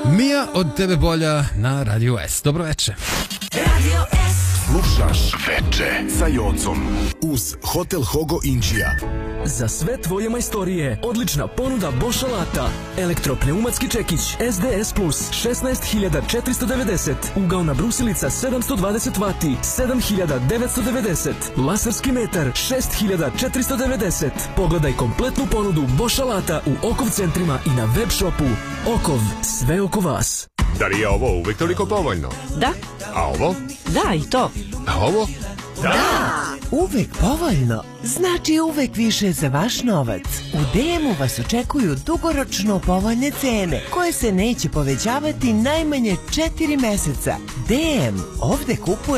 Mija od tebe bolja na Radio S. Dobro veče. Radio S. Slušaš Veče sa Jocom uz Hotel Hogo Inđija. Za sve tvoje majstorije, odlična ponuda Bosch alata. Elektropneumatski čekić SDS Plus 16.490. Ugaona brusilica 720 vati 7.990. Laserski metar 6.490. Pogledaj kompletnu ponudu Bosch alata u Okov centrima i na web shopu. Okov, sve oko vas. Da li je ovo uvek toliko povoljno? Da. A ovo? Da, i to. A ovo? Da! Uvek povoljno znači uvek više za vaš novac. U DM-u vas očekuju dugoročno povoljne cene koje se neće povećavati najmanje 4 meseca. DM, ovde kupuje